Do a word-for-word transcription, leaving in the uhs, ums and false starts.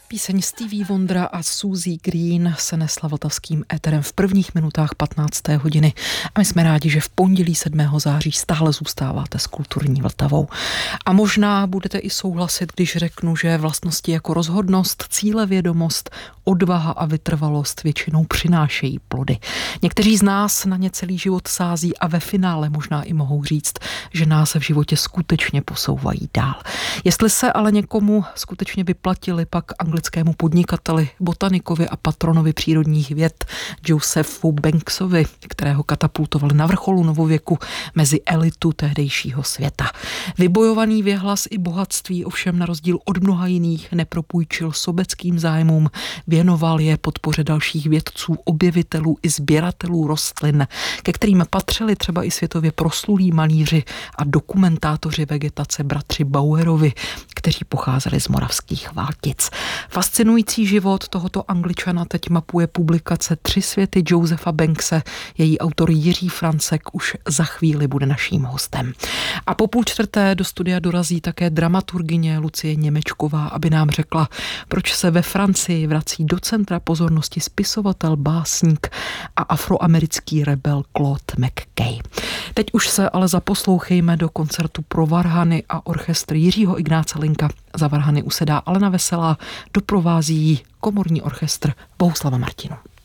Píseň Stevie Wondera a Susie Green se nesla vltavským éterem v prvních minutách patnácté hodiny a my jsme rádi, že v pondělí sedmého září stále zůstáváte s kulturní Vltavou. A možná budete i souhlasit, když řeknu, že vlastnosti jako rozhodnost, cílevědomost, odvaha a vytrvalost většinou přinášejí plody. Někteří z nás na ně celý život sází a ve finále možná i mohou říct, že nás v životě skutečně posouvají dál. Jestli se ale někomu skutečně vyplatili, pak anglickému podnikateli, botanikovi a patronovi přírodních věd Josephu Banksovi, kterého katapultovali na vrcholu novověku mezi elitu tehdejšího světa. Vybojovaný věhlas i bohatství ovšem na rozdíl od mnoha jiných nepropůjčil sobeckým zájmům, věnoval je podpoře dalších vědců, objevitelů i sběratelů rostlin, ke kterým patřili třeba i světově proslulí malíři a dokumentátoři vegetace bratři Bauerovi, kteří pocházeli z moravských Valtic. Fascinující život tohoto Angličana teď mapuje publikace Tři světy Josepha Bankse. Její autor Jiří Francek už za chvíli bude naším hostem. A po půl čtvrté do studia dorazí také dramaturgyně Lucie Němečková, aby nám řekla, proč se ve Francii vrací do centra pozornosti spisovatel, básník a afroamerický rebel Claude McKay. Teď už se ale zaposlouchejme do koncertu pro varhany a orchestr Jiřího Ignáce Linka. Za varhany usedá Alena Veselá, doprovází jí komorní orchestr Bohuslava Martinu.